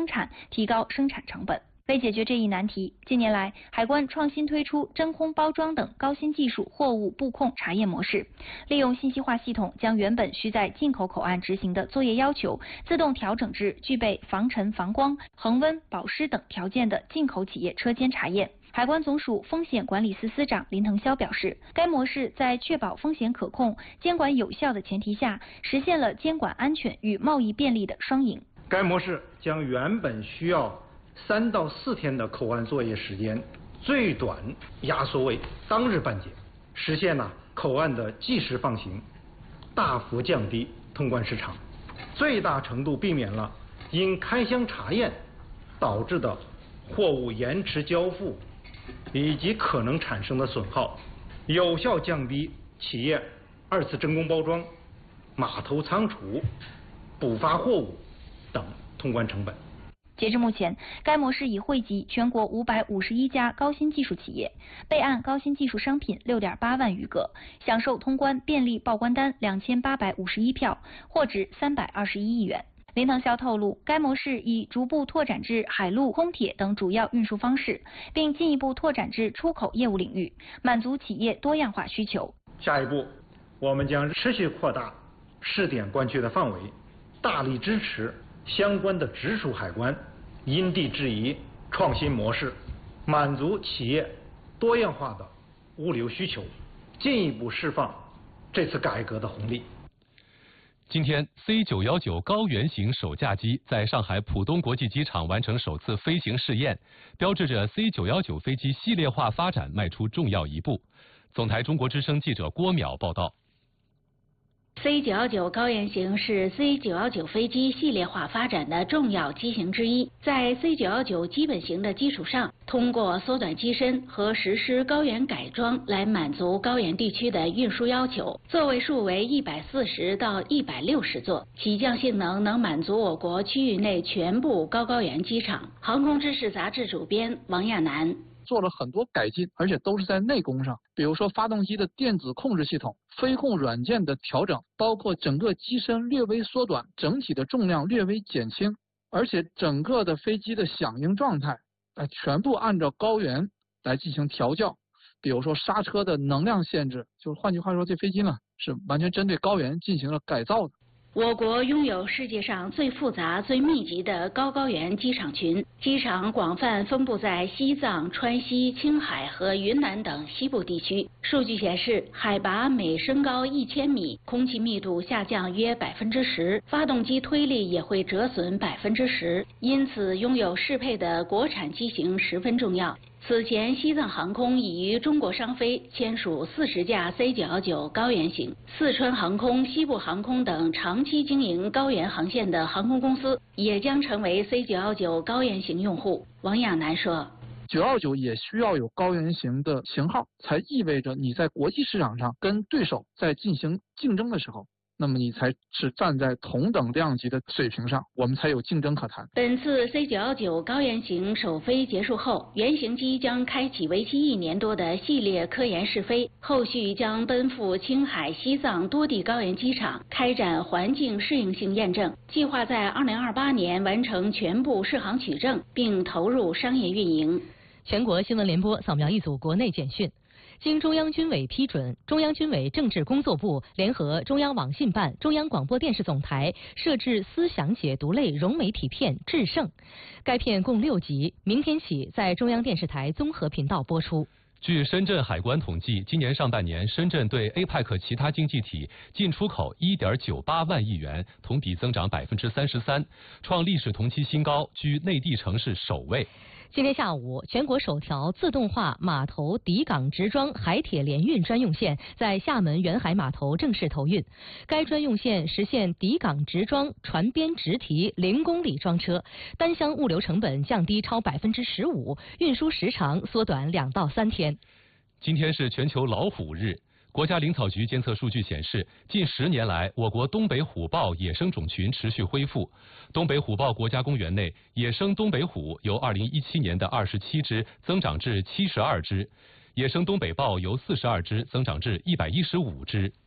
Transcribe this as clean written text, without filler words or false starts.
产，提高生产成本。为解决这一难题，近年来海关创新推出真空包装等高新技术货物布控查验模式，利用信息化系统将原本需在进口口岸执行的作业要求自动调整至具备防尘、防光、恒温、保湿等条件的进口企业车间查验。海关总署风险管理司司长林腾霄表示，该模式在确保风险可控、监管有效的前提下，实现了监管安全与贸易便利的双赢。 该模式将原本需要3到4天的口岸作业时间，最短压缩为当日办结，实现口岸的即时放行，大幅降低通关时长，最大程度避免了因开箱查验导致的货物延迟交付以及可能产生的损耗，有效降低企业2次真空包装、码头仓储、补发货物等通关成本。 截至目前，该模式已惠及全国551家高新技术企业，备案高新技术商品6.8万余个，享受通关便利报关单2851票，货值321亿元。林腾霄透露，该模式已逐步拓展至海陆空铁等主要运输方式，并进一步拓展至出口业务领域，满足企业多样化需求。 下一步，我们将持续扩大试点关区的范围，大力支持相关的直属海关因地制宜创新模式，满足企业多样化的物流需求，进一步释放这次改革的红利。 今天 C919 高原型首架机在上海浦东国际机场完成首次飞行试验，标志着 C919 飞机系列化发展迈出重要一步。总台中国之声记者郭淼报道。 C919 高原型是 C919 飞机系列化发展的重要机型之一，在 C919 基本型的基础上，通过缩短机身和实施高原改装来满足高原地区的运输要求。座位数为140到160座，起降性能能满足我国区域内全部高高原机场。航空知识杂志主编王亚楠。 做了很多改进，而且都是在内功上，比如说发动机的电子控制系统、飞控软件的调整，包括整个机身略微缩短，整体的重量略微减轻，而且整个的飞机的响应状态，全部按照高原来进行调教。比如说刹车的能量限制，就是换句话说，这飞机呢是完全针对高原进行了改造的。 我国拥有世界上最复杂、最密集的高原机场群，机场广泛分布在西藏、川西、青海和云南等西部地区。数据显示，海拔每升高1000米，空气密度下降约10%，发动机推力也会折损10%。因此，拥有适配的国产机型十分重要。此前，西藏航空已与中国商飞签署40架 C919 高原型，四川航空、西部航空等长期经营高原航线的航空公司也将成为 C919 高原型用户。王亚楠说 ，919也需要有高原型的型号，才意味着你在国际市场上跟对手在进行竞争的时候，那么你才是站在同等量级的水平上，我们才有竞争可谈。 本次 C919 高原型首飞结束后，原型机将开启为期1年多的系列科研试飞，后续将奔赴青海、西藏多地高原机场开展环境适应性验证，计划在2028年完成全部试航取证，并投入商业运营。 全国新闻联播扫描一组国内简讯。经中央军委批准，中央军委政治工作部联合中央网信办、中央广播电视总台摄制思想解读类融媒体片《制胜》，该片共6集，明天起在中央电视台综合频道播出。 据深圳海关统计，今年上半年，深圳对 APEC 其他经济体进出口1.98万亿元，同比增长33%，创历史同期新高，居内地城市首位。 今天下午，全国首条自动化码头抵港直装海铁联运专用线在厦门远海码头正式投运。该专用线实现抵港直装、船边直提0公里装车，单箱物流成本降低超15%，运输时长缩短2到3天。 今天是全球老虎日。国家林草局监测数据显示，近10年来，我国东北虎豹野生种群持续恢复。东北虎豹国家公园内，野生东北虎由2017年的27只增长至72只，野生东北豹由42只增长至115只。